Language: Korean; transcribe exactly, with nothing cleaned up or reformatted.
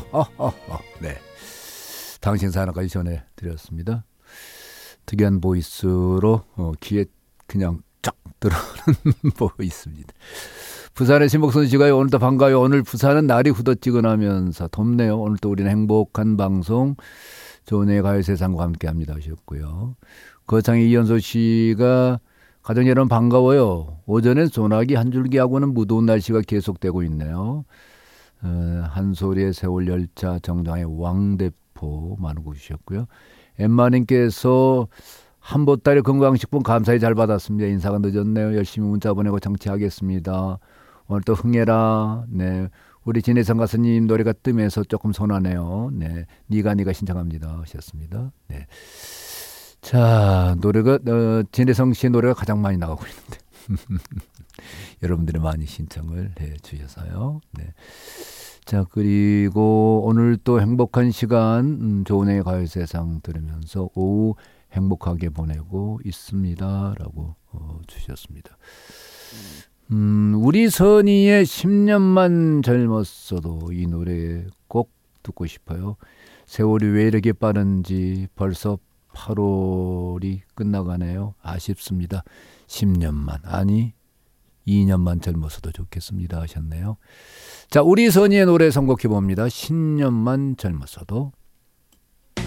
네, 당신 사연까지 전해드렸습니다. 특이한 보이스로 어, 귀에 그냥 쫙 들어오는 보이스입니다. 부산의 신복선 씨가요. 오늘도 반가워요. 오늘 부산은 날이 후덥지근하면서 덥네요. 오늘도 우리는 행복한 방송 조은혜의 가요세상과 함께합니다 하셨고요. 거창의 이현소 씨가 가정 여러분 반가워요. 오전엔 소나기 한 줄기하고는 무더운 날씨가 계속되고 있네요. 어, 한소리의 세월열차 정장의 왕대포 많은 거 주셨고요. 엠마님께서 한보따리 건강식품 감사히 잘 받았습니다. 인사가 늦었네요. 열심히 문자 보내고 청취하겠습니다. 오늘 또 흥해라. 네, 우리 진혜성 가수님 노래가 뜨면서 조금 손하네요. 네, 니가 니가 신청합니다 하셨습니다. 네, 자 노래가 어, 진혜성 씨의 노래가 가장 많이 나가고 있는데 여러분들이 많이 신청을 해주셔서요. 네. 자, 그리고 오늘 또 행복한 시간 음, 조은혜의 가요세상 들으면서 오후 행복하게 보내고 있습니다 라고 어, 주셨습니다. 음, 우리 선희의 십 년만 젊었어도 이 노래 꼭 듣고 싶어요. 세월이 왜 이렇게 빠른지 벌써 팔월이 끝나가네요. 아쉽습니다. 십 년만 아니 이 년만 젊었어도 좋겠습니다 하셨네요. 자, 우리 선희의 노래 선곡해봅니다. 십 년만 젊었어도.